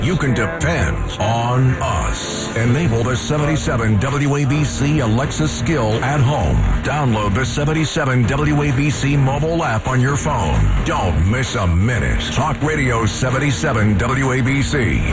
You can depend on us. Enable the 77 WABC Alexa skill at home. Download the 77 WABC mobile app on your phone. Don't miss a minute. Talk Radio 77 WABC.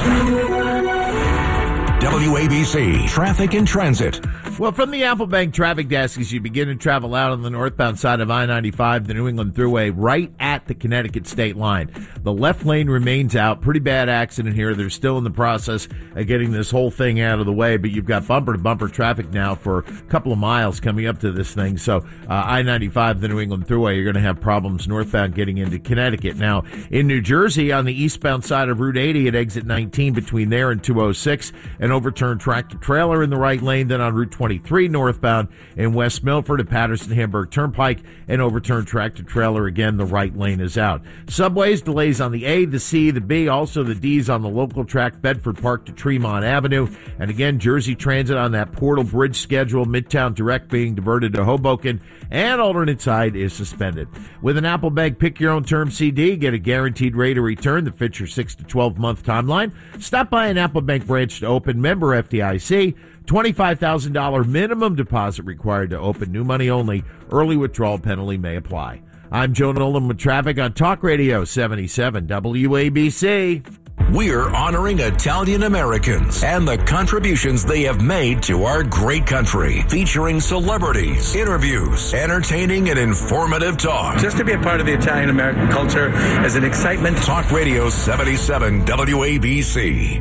WABC Traffic and Transit. Well, from the Applebank traffic desk, as you begin to travel out on the northbound side of I-95, the New England Thruway, right at the Connecticut state line. The left lane remains out. Pretty bad accident here. They're still in the process of getting this whole thing out of the way, but you've got bumper-to-bumper traffic now for a couple of miles coming up to this thing. So I-95, the New England Thruway, you're going to have problems northbound getting into Connecticut. Now, in New Jersey, on the eastbound side of Route 80 at exit 19, between there and 206, an overturned tractor-trailer in the right lane. Then on Route 23 northbound in West Milford at Patterson-Hamburg Turnpike, an overturned tractor-trailer. Again, the right lane is out. Subways, delays on the A, the C, the B, also the D's on the local track, Bedford Park to Tremont Avenue. And again, Jersey Transit on that Portal Bridge schedule, Midtown Direct being diverted to Hoboken, and alternate side is suspended. With an Applebank Pick Your Own Term CD, get a guaranteed rate of return that fits your 6 to 12-month timeline. Stop by an Applebank branch to open. Member FDIC. $25,000 minimum deposit required to open. New money only. Early withdrawal penalty may apply. I'm Joe Nolan with traffic on Talk Radio 77 WABC. We're honoring Italian Americans and the contributions they have made to our great country, featuring celebrities, interviews, entertaining and informative talk. Just to be a part of the Italian American culture is an excitement. Talk Radio 77 WABC.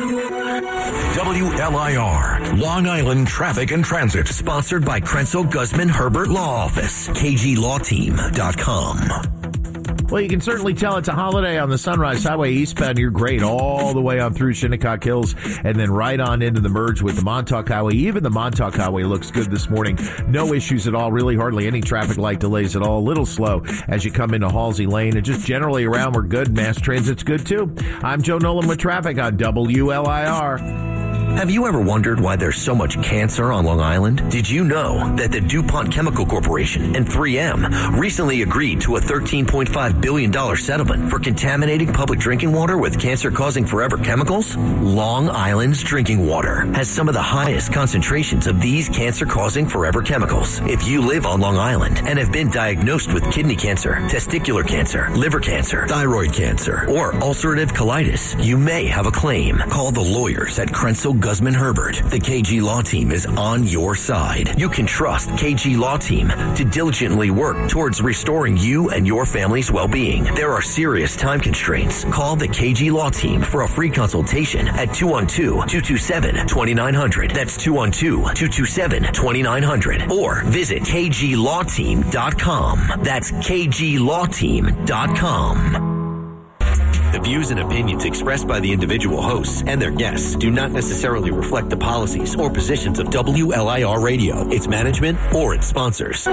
WLIR, Long Island Traffic and Transit. Sponsored by Krenzel Guzman Herbert Law Office. KGLawTeam.com. Well, you can certainly tell it's a holiday on the Sunrise Highway eastbound. You're great all the way on through Shinnecock Hills and then right on into the merge with the Montauk Highway. Even the Montauk Highway looks good this morning. No issues at all, really hardly any traffic light delays at all. A little slow as you come into Halsey Lane, and just generally around we're good. Mass Transit's good too. I'm Joe Nolan with traffic on WLIR. Have you ever wondered why there's so much cancer on Long Island? Did you know that the DuPont Chemical Corporation and 3M recently agreed to a $13.5 billion settlement for contaminating public drinking water with cancer-causing forever chemicals? Long Island's drinking water has some of the highest concentrations of these cancer-causing forever chemicals. If you live on Long Island and have been diagnosed with kidney cancer, testicular cancer, liver cancer, thyroid cancer, or ulcerative colitis, you may have a claim. Call the lawyers at Krenzel Guzman Herbert. The KG Law Team is on your side. You can trust KG Law Team to diligently work towards restoring you and your family's well-being. There are serious time constraints. Call the KG Law Team for a free consultation at 212-227-2900. That's 212-227-2900. Or visit KGLawTeam.com. That's KGLawTeam.com. The views and opinions expressed by the individual hosts and their guests do not necessarily reflect the policies or positions of WLIR Radio, its management, or its sponsors.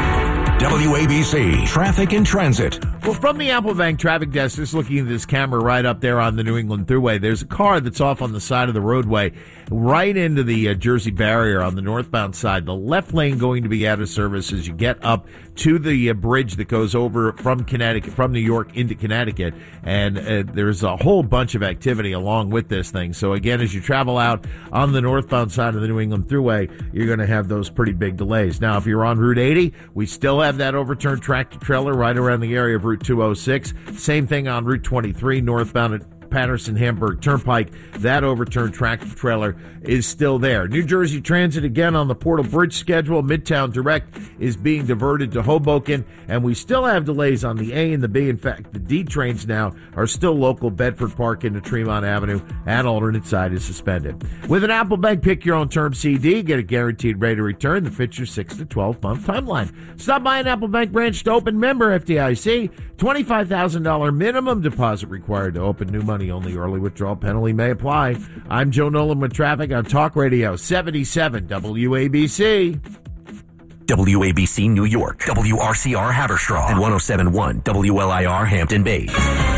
WABC Traffic and Transit. Well, from the Applebank traffic desk, just looking at this camera right up there on the New England Thruway, there's a car that's off on the side of the roadway right into the Jersey barrier on the northbound side. The left lane going to be out of service as you get up to the bridge that goes over from Connecticut, from New York into Connecticut. And there's a whole bunch of activity along with this thing. So again, as you travel out on the northbound side of the New England Thruway, you're going to have those pretty big delays. Now, if you're on Route 80, we still have that overturned tractor trailer right around the area of Route 206. Same thing on Route 23 northbound at Patterson-Hamburg Turnpike. That overturned tractor trailer is still there. New Jersey Transit again on the Portal Bridge schedule. Midtown Direct is being diverted to Hoboken, and we still have delays on the A and the B. In fact, the D trains now are still local. Bedford Park into Tremont Avenue, and alternate side is suspended. With an Applebank Pick Your Own Term CD, get a guaranteed rate of return that fits your 6 to 12-month timeline. Stop by an Applebank branch to open. Member FDIC. $25,000 minimum deposit required to open. New money only. Early withdrawal penalty may apply. I'm Joe Nolan with traffic on Talk Radio 77 WABC. WABC New York, WRCR Haverstraw, and 107.1 WLIR Hampton Bays.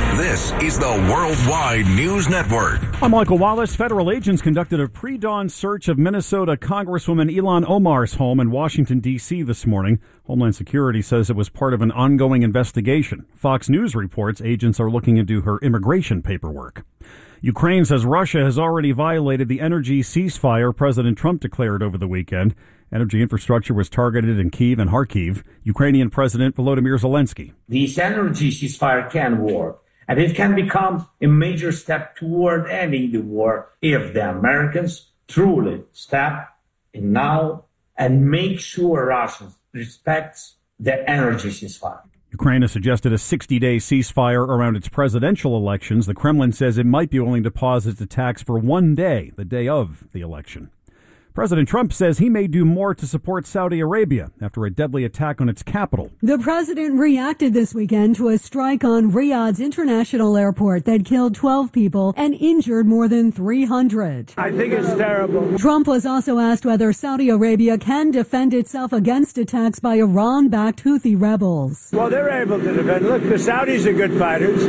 This is the Worldwide News Network. I'm Michael Wallace. Federal agents conducted a pre-dawn search of Minnesota Congresswoman Ilhan Omar's home in Washington, D.C. this morning. Homeland Security says it was part of an ongoing investigation. Fox News reports agents are looking into her immigration paperwork. Ukraine says Russia has already violated the energy ceasefire President Trump declared over the weekend. Energy infrastructure was targeted in Kyiv and Kharkiv. Ukrainian President Volodymyr Zelensky. This energy ceasefire can work, and it can become a major step toward ending the war if the Americans truly step in now and make sure Russia respects the energy ceasefire. Ukraine has suggested a 60-day ceasefire around its presidential elections. The Kremlin says it might be willing to pause its attacks for one day, the day of the election. President Trump says he may do more to support Saudi Arabia after a deadly attack on its capital. The president reacted this weekend to a strike on Riyadh's international airport that killed 12 people and injured more than 300. I think it's terrible. Trump was also asked whether Saudi Arabia can defend itself against attacks by Iran-backed Houthi rebels. Well, they're able to defend. Look, the Saudis are good fighters,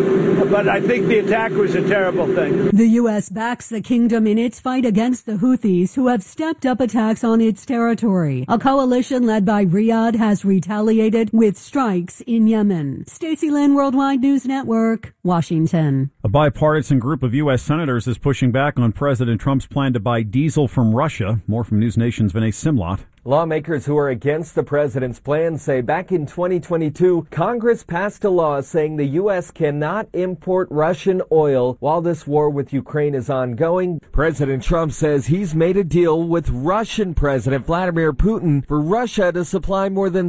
but I think the attack was a terrible thing. The U.S. backs the kingdom in its fight against the Houthis, who have stepped up attacks on its territory. A coalition led by Riyadh has retaliated with strikes in Yemen. Stacey Lynn, Worldwide News Network, Washington. A bipartisan group of U.S. senators is pushing back on President Trump's plan to buy diesel from Russia. More from News Nation's Vinay Simlot. Lawmakers who are against the president's plan say back in 2022, Congress passed a law saying the U.S. cannot import Russian oil while this war with Ukraine is ongoing. President Trump says he's made a deal with Russian President Vladimir Putin for Russia to supply more than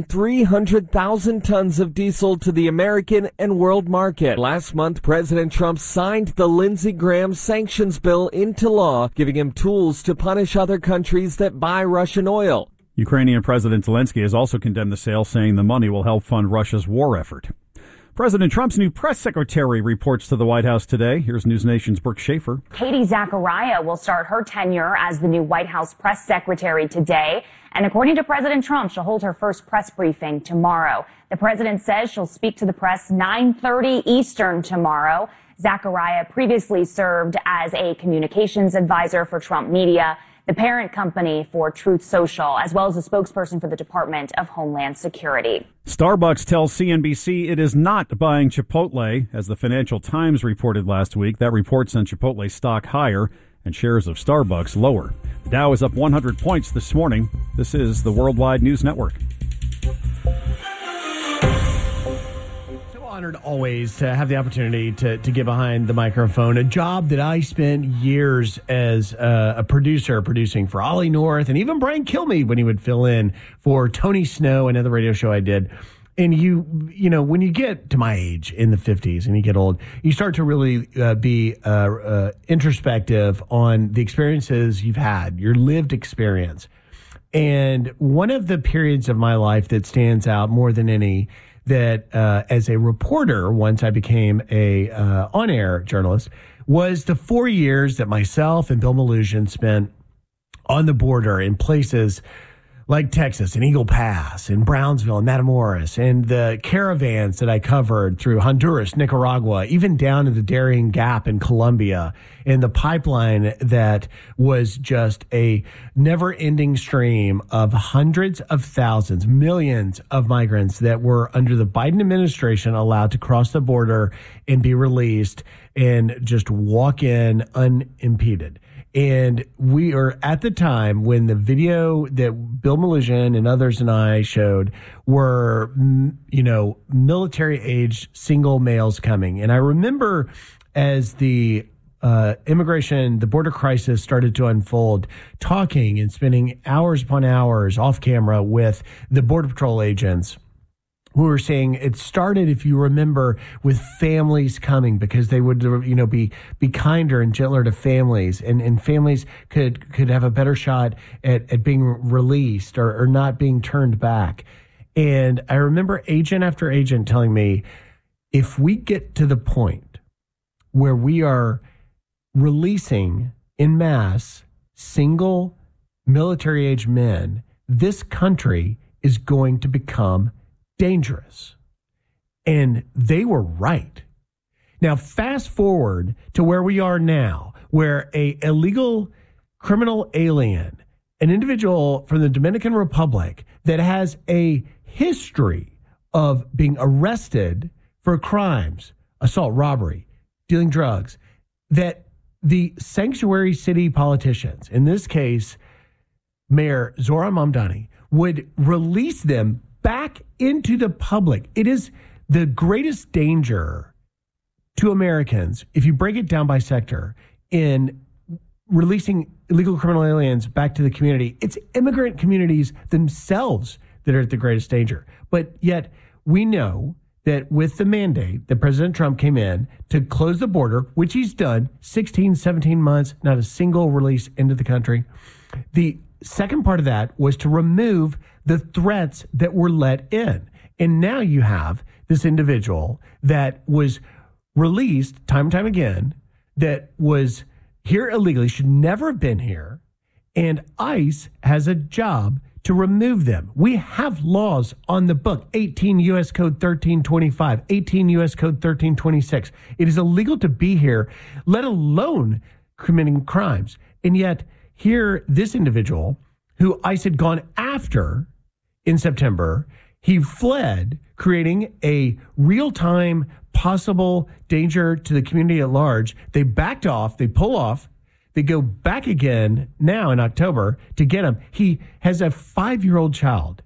300,000 tons of diesel to the American and world market. Last month, President Trump signed the Lindsey Graham sanctions bill into law, giving him tools to punish other countries that buy Russian oil. Ukrainian President Zelensky has also condemned the sale, saying the money will help fund Russia's war effort. President Trump's new press secretary reports to the White House today. Here's News Nation's Brooke Schaefer. Katie Zachariah will start her tenure as the new White House press secretary today. And according to President Trump, she'll hold her first press briefing tomorrow. The president says she'll speak to the press 9:30 Eastern tomorrow. Zachariah previously served as a communications advisor for Trump Media, the parent company for Truth Social, as well as a spokesperson for the Department of Homeland Security. Starbucks tells CNBC it is not buying Chipotle, as the Financial Times reported last week. That report sent Chipotle stock higher and shares of Starbucks lower. The Dow is up 100 points this morning. This is the Worldwide News Network. Honored always to have the opportunity to get behind the microphone, a job that I spent years as a producer, producing for Ollie North and even Brian Kilmeade when he would fill in for Tony Snow, another radio show I did. And you know, when you get to my age in the 50s and you get old, you start to really be introspective on the experiences you've had, your lived experience. And one of the periods of my life that stands out more than any, that as a reporter, once I became a on-air journalist, was the 4 years that myself and Bill Melugin spent on the border in places like Texas and Eagle Pass and Brownsville and Matamoros, and the caravans that I covered through Honduras, Nicaragua, even down to the Darien Gap in Colombia, and the pipeline that was just a never-ending stream of hundreds of thousands, millions of migrants that were under the Biden administration allowed to cross the border and be released and just walk in unimpeded. And we are at the time when the video that Bill Melugin and others and I showed were, you know, military-aged single males coming. And I remember as the immigration, the border crisis started to unfold, talking and spending hours upon hours off camera with the Border Patrol agents, who were saying it started, if you remember, with families coming because they would, you know, be kinder and gentler to families, and families could have a better shot at being released or not being turned back. And I remember agent after agent telling me, if we get to the point where we are releasing en masse single military-age men, this country is going to become dangerous. And they were right. Now, fast forward to where we are now, where a illegal criminal alien, an individual from the Dominican Republic that has a history of being arrested for crimes, assault, robbery, dealing drugs, that the sanctuary city politicians, in this case, Mayor Zohran Mamdani, would release them back into the public. It is the greatest danger to Americans, if you break it down by sector, in releasing illegal criminal aliens back to the community. It's immigrant communities themselves that are at the greatest danger. But yet we know that with the mandate that President Trump came in to close the border, which he's done, 16, 17 months, not a single release into the country. The second part of that was to remove the threats that were let in. And now you have this individual that was released time and time again, that was here illegally, should never have been here, and ICE has a job to remove them. We have laws on the book, 18 U.S. Code 1325, 18 U.S. Code 1326. It is illegal to be here, let alone committing crimes. And yet here, this individual who ICE had gone after in September, he fled, creating a real-time possible danger to the community at large. They backed off, they pull off, they go back again now in October to get him. He has a 5-year-old child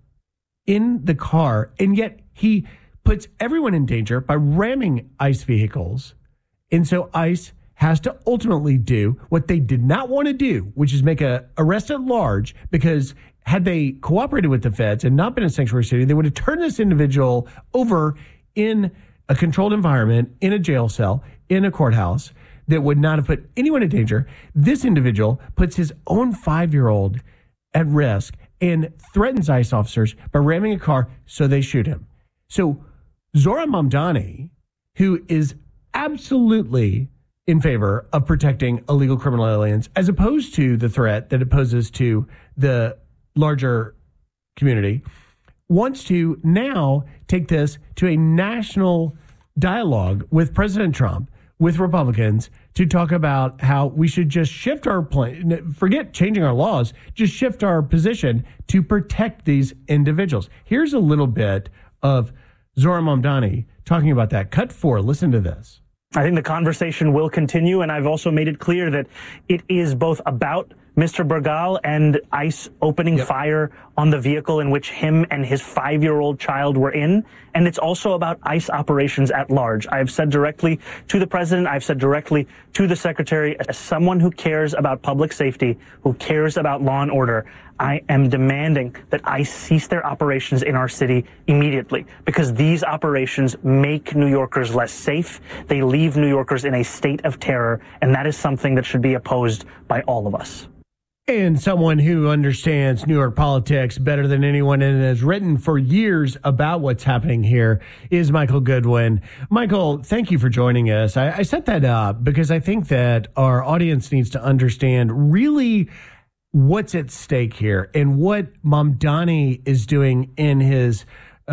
in the car, and yet he puts everyone in danger by ramming ICE vehicles. And so ICE has to ultimately do what they did not want to do, which is make a arrest at large, because had they cooperated with the feds and not been a sanctuary city, they would have turned this individual over in a controlled environment, in a jail cell, in a courthouse that would not have put anyone in danger. This individual puts his own 5-year-old at risk and threatens ICE officers by ramming a car, so they shoot him. So Zohran Mamdani, who is absolutely in favor of protecting illegal criminal aliens, as opposed to the threat that it poses to the larger community, wants to now take this to a national dialogue with President Trump, with Republicans, to talk about how we should just shift our plan, forget changing our laws, just shift our position to protect these individuals. Here's a little bit of Zohran Mamdani talking about that. Cut 4, listen to this. I think the conversation will continue, and I've also made it clear that it is both about Mr. Bergal and ICE opening fire on the vehicle in which him and his 5-year-old child were in. And it's also about ICE operations at large. I've said directly to the president, I've said directly to the secretary, as someone who cares about public safety, who cares about law and order, I am demanding that ICE cease their operations in our city immediately, because these operations make New Yorkers less safe. They leave New Yorkers in a state of terror, and that is something that should be opposed by all of us. And someone who understands New York politics better than anyone and has written for years about what's happening here is Michael Goodwin. Michael, thank you for joining us. I set that up because I think that our audience needs to understand really what's at stake here and what Mamdani is doing in his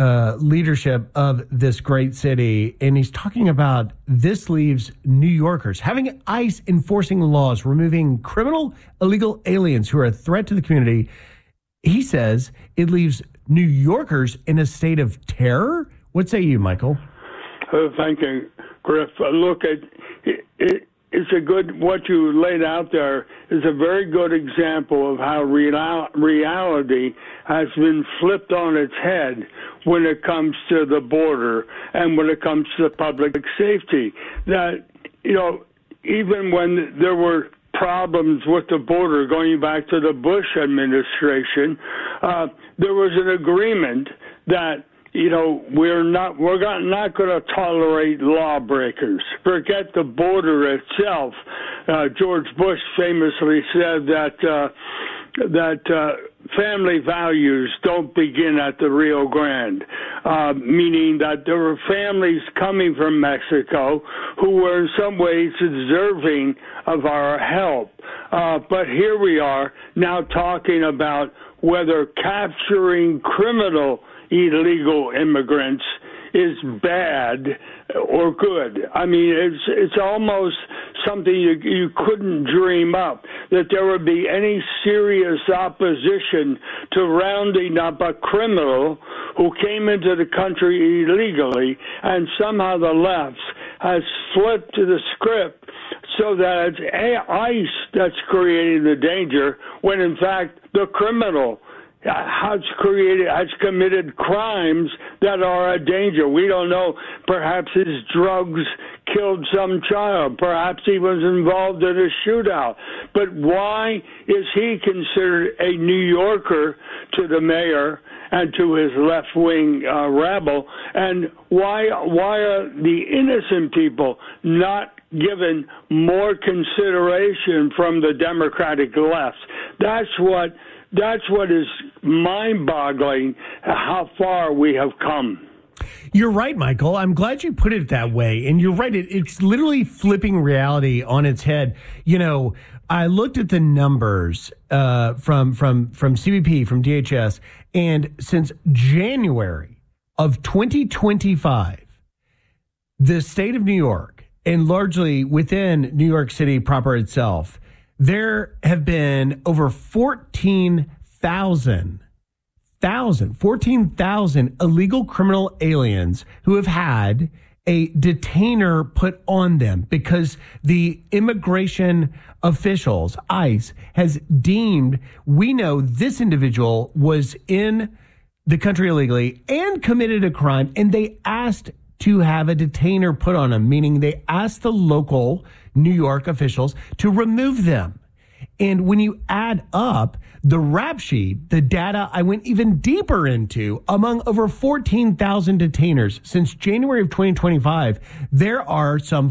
leadership of this great city. And he's talking about this leaves New Yorkers having ICE enforcing laws, removing criminal illegal aliens who are a threat to the community. He says it leaves New Yorkers in a state of terror. What say you, Michael? Thank you, Griff. Look, it's a good, what you laid out there is a very good example of how reality has been flipped on its head when it comes to the border and when it comes to public safety. That, you know, even when there were problems with the border going back to the Bush administration, there was an agreement that, you know, we're not going to tolerate lawbreakers. Forget the border itself. George Bush famously said that family values don't begin at the Rio Grande, meaning that there were families coming from Mexico who were in some ways deserving of our help. But here we are now talking about whether capturing criminal illegal immigrants is bad or good. I mean, it's almost something you couldn't dream up, that there would be any serious opposition to rounding up a criminal who came into the country illegally, and somehow the left has flipped the script so that it's ICE that's creating the danger, when in fact the criminal has committed crimes that are a danger. We don't know. Perhaps his drugs killed some child. Perhaps he was involved in a shootout. But why is he considered a New Yorker to the mayor and to his left-wing rabble? And why are the innocent people not given more consideration from the Democratic left? That's what is mind-boggling, how far we have come. You're right, Michael. I'm glad you put it that way. And you're right. It's literally flipping reality on its head. You know, I looked at the numbers from CBP, from DHS, and since January of 2025, the state of New York, and largely within New York City proper itself, there have been over 14,000 illegal criminal aliens who have had a detainer put on them because the immigration officials, ICE, has deemed, we know this individual was in the country illegally and committed a crime, and they asked to have a detainer put on them, meaning they asked the local New York officials to remove them. And when you add up the rap sheet, the data I went even deeper into, among over 14,000 detainers since January of 2025, there are some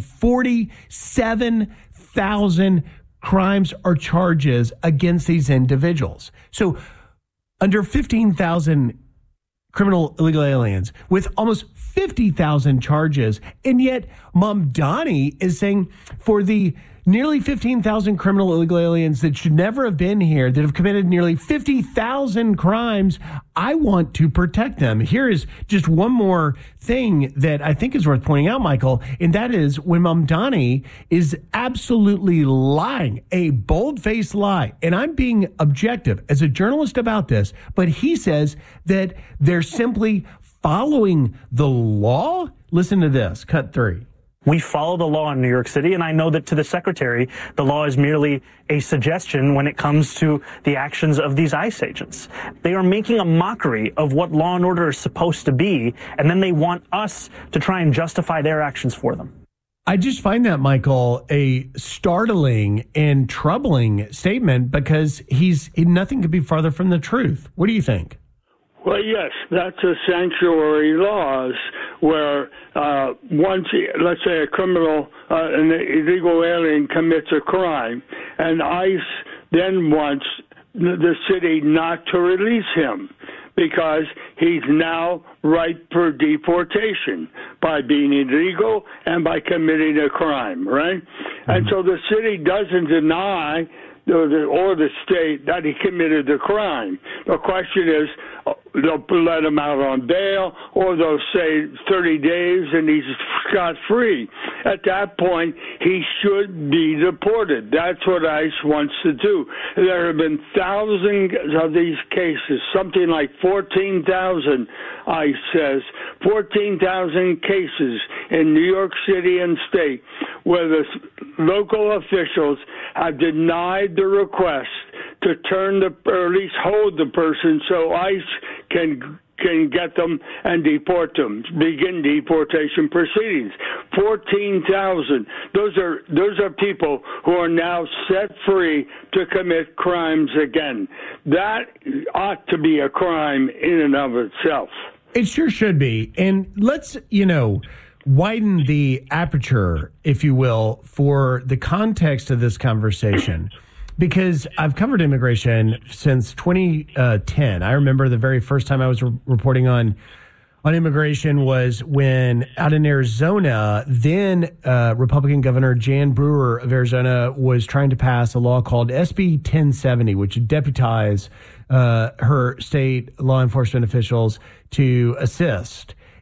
47,000 crimes or charges against these individuals. So under 15,000 criminal illegal aliens with almost 50,000 charges. And yet Mamdani is saying for the nearly 15,000 criminal illegal aliens that should never have been here, that have committed nearly 50,000 crimes, I want to protect them. Here is just one more thing that I think is worth pointing out, Michael, and that is when Mamdani is absolutely lying, a bold-faced lie, and I'm being objective as a journalist about this, but he says that they're simply following the law. Listen to this, cut 3. We follow the law in New York City, and I know that to the secretary, the law is merely a suggestion when it comes to the actions of these ICE agents. They are making a mockery of what law and order is supposed to be, and then they want us to try and justify their actions for them. I just find that, Michael, a startling and troubling statement because nothing could be farther from the truth. What do you think? Well, yes, that's a sanctuary laws where once, let's say, a criminal, an illegal alien commits a crime, and ICE then wants the city not to release him because he's now ripe for deportation by being illegal and by committing a crime, right? Mm-hmm. And so the city doesn't deny or the state that he committed the crime. The question is, they'll let him out on bail, or they'll say 30 days and he's scot-free. At that point, he should be deported. That's what ICE wants to do. There have been thousands of these cases, something like 14,000, ICE says, 14,000 cases in New York City and state where the local officials have denied the request to turn or at least hold the person so ICE can get them and deport them, begin deportation proceedings. 14,000. Those are people who are now set free to commit crimes again. That ought to be a crime in and of itself. It sure should be. And let's, widen the aperture, if you will, for the context of this conversation. Because I've covered immigration since 2010. I remember the very first time I was reporting on immigration was when out in Arizona, then Republican Governor Jan Brewer of Arizona was trying to pass a law called SB 1070, which would deputize her state law enforcement officials to assist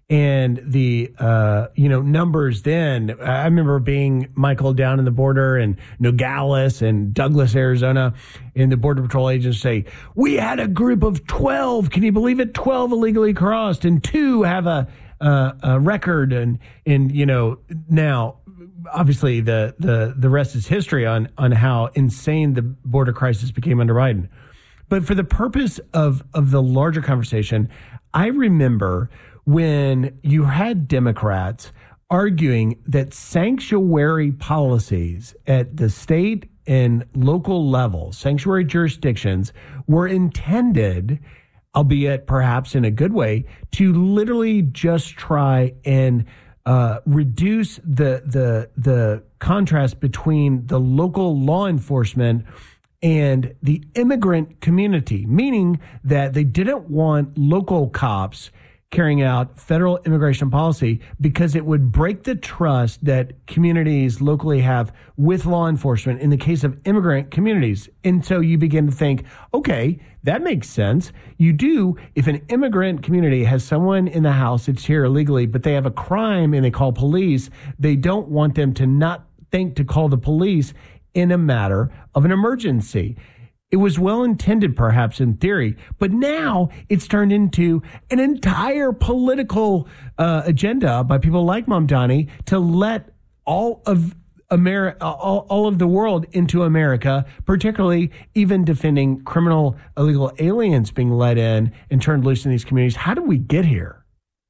And the, numbers then, I remember being, Michael, down in the border in Nogales and Douglas, Arizona, and the Border Patrol agents say, we had a group of 12, can you believe it? 12 illegally crossed, and 2 have a record. And now, obviously, the rest is history on how insane the border crisis became under Biden. But for the purpose of the larger conversation, I remember when you had Democrats arguing that sanctuary policies at the state and local level, sanctuary jurisdictions, were intended, albeit perhaps in a good way, to literally just try and reduce the contrast between the local law enforcement and the immigrant community, meaning that they didn't want local cops carrying out federal immigration policy because it would break the trust that communities locally have with law enforcement in the case of immigrant communities. And so you begin to think, okay, that makes sense. You do, if an immigrant community has someone in the house that's here illegally, but they have a crime and they call police, they don't want them to not think to call the police in a matter of an emergency. It was well intended, perhaps in theory, but now it's turned into an entire political agenda by people like Mamdani to let all of all of the world into America, particularly even defending criminal illegal aliens being let in and turned loose in these communities. How did we get here?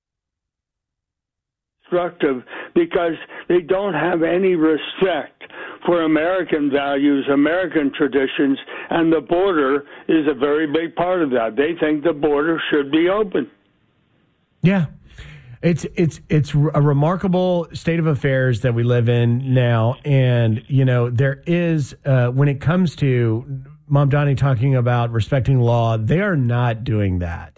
Destructive, because they don't have any respect for American values, American traditions, and the border is a very big part of that. They think the border should be open. Yeah. It's a remarkable state of affairs that we live in now. And, there is, when it comes to Mamdani talking about respecting law, they are not doing that.